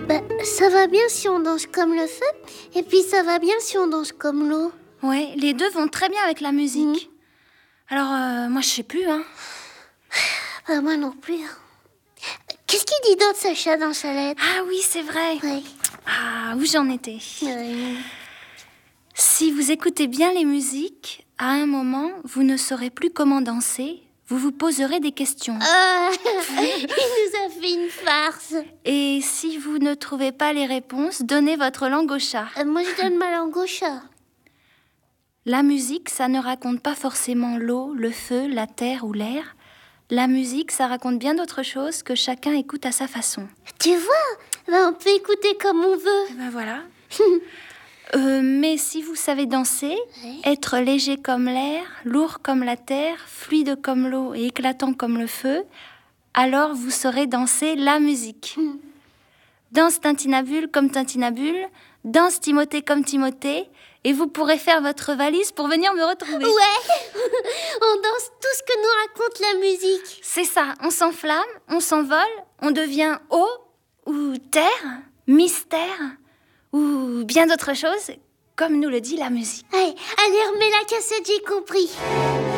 Ça va bien si on danse comme le feu, et puis ça va bien si on danse comme l'eau. Ouais, les deux vont très bien avec la musique. Alors, moi je sais plus, hein. Moi non plus. Qu'est-ce qu'il dit d'autre, Sacha, dans sa lettre? Ah oui, c'est vrai. Ouais. Ah, où j'en étais? Si vous écoutez bien les musiques, à un moment, vous ne saurez plus comment danser. Vous vous poserez des questions. Il nous a fait une farce. Et si vous ne trouvez pas les réponses, donnez votre langue au chat. Moi, je donne ma langue au chat. La musique, ça ne raconte pas forcément l'eau, le feu, la terre ou l'air. La musique, ça raconte bien d'autres choses que chacun écoute à sa façon. Tu vois, on peut écouter comme on veut. Et ben voilà. Mais si vous savez danser, être léger comme l'air, lourd comme la terre, fluide comme l'eau et éclatant comme le feu, alors vous saurez danser la musique. Danse Tintinabule comme Tintinabule, danse Timothée comme Timothée, et vous pourrez faire votre valise pour venir me retrouver. Ouais. On danse tout ce que nous raconte la musique. C'est ça, on s'enflamme, on s'envole, on devient eau ou terre, mystère ou bien d'autres choses, comme nous le dit la musique. Allez, remets la cassette, j'ai compris.